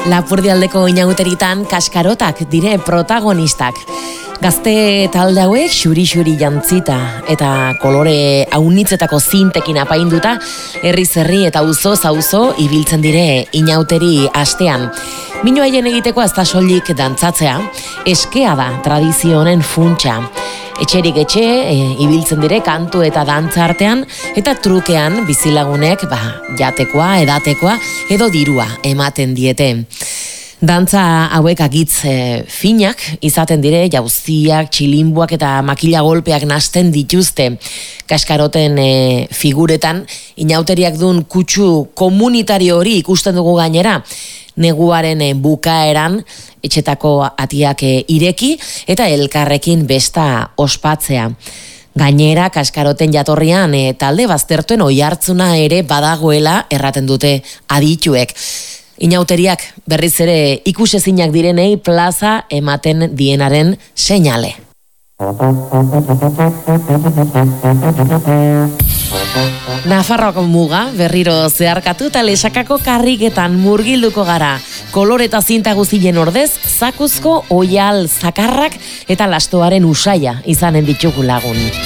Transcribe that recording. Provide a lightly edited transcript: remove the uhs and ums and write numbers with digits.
Lapurdialdeko inauteritan kaskarotak dire protagonistak. Gazte talde hauek xuri-xuri jantzita eta kolore aunitzetako zintekin apainduta herri-zerri eta auzo ibiltzen dire inauteri astean. Minu haien egiteko azta soilik dantzatzea, eskea da tradizio honen funtsa. Etxerik etxe, ibiltzen dire kantu eta dantza artean, eta trukean bizilagunek jatekoa, edatekoa edo dirua ematen diete. Dantza hauek agitz finak izaten dire, jauziak, txilinbuak eta makila golpeak nasten dituzte. Kaskaroten figuretan, inauteriak duen kutsu komunitario hori ikusten dugu gainera. Neguaren bukaeran, etxetako atiak ireki eta elkarrekin besta ospatzea. Gainera, kaskaroten jatorrian talde baztertuen oihartzuna ere badagoela erraten dute adituek. Inauteriak berriz ere ikusezinak direnei plaza ematen dienaren seinale. Nafarroako muga berriro zeharkatu eta Lesakako karriketan murgilduko gara. Kolore eta zinta guztien ordez, zakuzko oial zakarrak eta lastoaren usaia izanen ditugu lagun.